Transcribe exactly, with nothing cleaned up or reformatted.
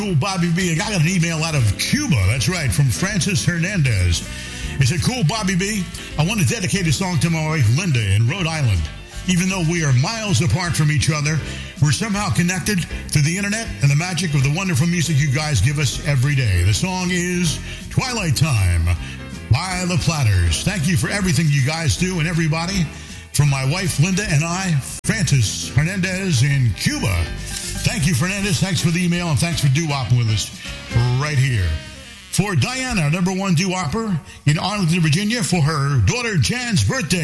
Cool Bobby B. I got an email out of Cuba. That's right, from Francis Hernandez. It said, cool Bobby B. I want to dedicate a song to my wife Linda in Rhode Island. Even though we are miles apart from each other, we're somehow connected through the internet and the magic of the wonderful music you guys give us every day. The song is Twilight Time by The Platters. Thank you for everything you guys do and everybody. From my wife Linda and I, Francis Hernandez in Cuba. Thank you, Fernandez. Thanks for the email and thanks for doo-wopping with us right here. For Diana, number one doo-wopper in Arlington, Virginia, for her daughter Jan's birthday.